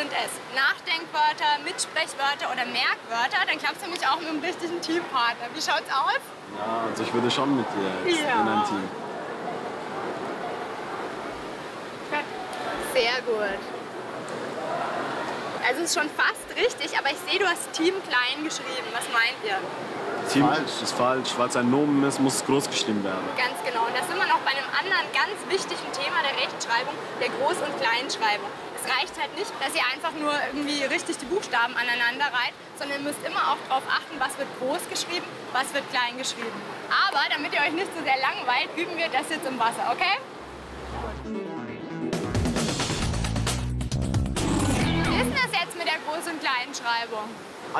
sind es Nachdenkwörter, Mitsprechwörter oder Merkwörter, dann klappst du nämlich auch mit einem richtigen Teampartner. Wie schaut's aus? Ja, also ich würde schon mit dir jetzt in ein Team. Sehr gut. Also es ist schon fast richtig, aber ich sehe, du hast Team klein geschrieben. Was meint ihr? Team ist falsch, weil es ein Nomen ist, muss es groß geschrieben werden. Ganz genau. Und da sind wir noch bei einem anderen ganz wichtigen Thema der Rechtschreibung, der Groß- und Kleinschreibung. Es reicht halt nicht, dass ihr einfach nur irgendwie richtig die Buchstaben aneinander reiht, sondern ihr müsst immer auch darauf achten, was wird groß geschrieben, was wird klein geschrieben. Aber damit ihr euch nicht so sehr langweilt, üben wir das jetzt im Wasser, okay? Wie ist denn das jetzt mit der Groß- und Kleinschreibung?